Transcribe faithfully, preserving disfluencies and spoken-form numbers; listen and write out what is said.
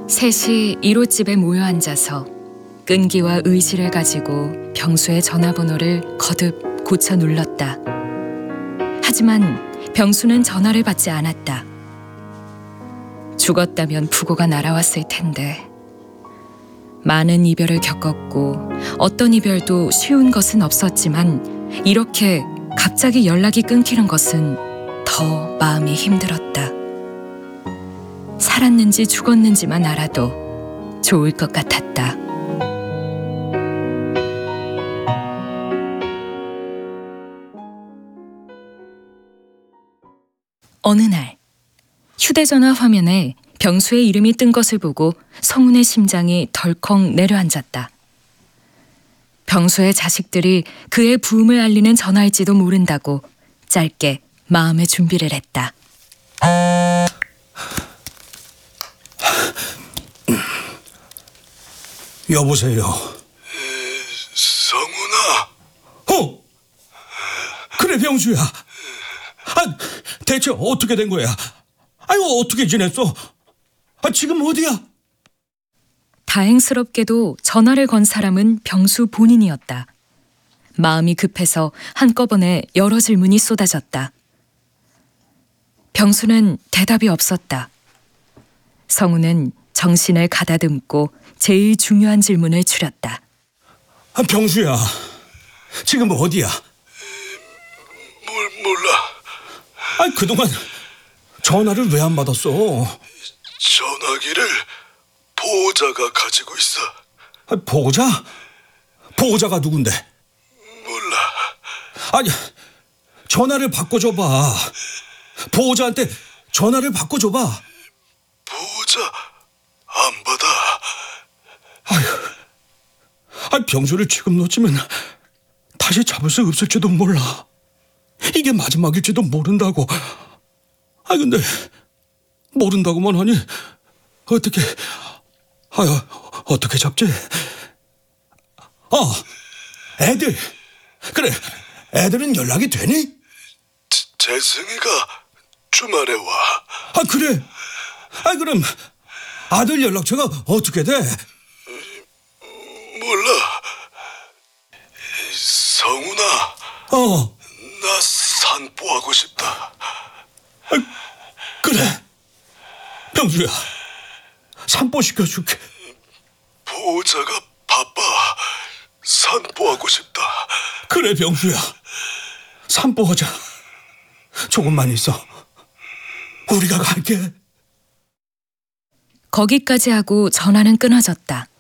셋이 이웃집에 모여 앉아서 끈기와 의지를 가지고 병수의 전화번호를 거듭 고쳐 눌렀다. 하지만 병수는 전화를 받지 않았다. 죽었다면 부고가 날아왔을 텐데. 많은 이별을 겪었고 어떤 이별도 쉬운 것은 없었지만 이렇게 갑자기 연락이 끊기는 것은 더 마음이 힘들었다. 살았는지 죽었는지만 알아도 좋을 것 같았다. 어느 날 휴대전화 화면에 병수의 이름이 뜬 것을 보고 성운의 심장이 덜컥 내려앉았다. 병수의 자식들이 그의 부음을 알리는 전화일지도 모른다고 짧게 마음의 준비를 했다. 여보세요. 성훈아. 어? 그래 병수야. 아, 대체 어떻게 된 거야? 아유, 어떻게 지냈어? 아, 지금 어디야? 다행스럽게도 전화를 건 사람은 병수 본인이었다. 마음이 급해서 한꺼번에 여러 질문이 쏟아졌다. 병수는 대답이 없었다. 성우는 정신을 가다듬고 제일 중요한 질문을 추렸다. 아, 병수야. 지금 어디야? 뭘 몰라. 아, 그동안 전화를 왜 안 받았어? 전화기를 보호자가 가지고 있어. 아, 보호자? 보호자가 누군데? 몰라. 아니, 전화를 바꿔줘봐. 보호자한테 전화를 바꿔줘봐. 보호자 안 받아. 아휴, 아, 병수를 지금 놓치면 다시 잡을 수 없을지도 몰라. 이게 마지막일지도 모른다고. 아, 근데 모른다고만 하니 어떻게, 아유, 어떻게 잡지? 어, 애들. 그래, 애들은 연락이 되니? 재승이가 주말에 와. 아, 그래. 아, 그럼 아들 연락처가 어떻게 돼? 몰라. 성훈아. 어. 나 산보하고 싶다. 아, 그래. 병수야, 산보 시켜줄게. 보호자가 바빠. 산보하고 싶다. 그래, 병수야. 산보하자. 조금만 있어. 우리가 갈게. 거기까지 하고 전화는 끊어졌다.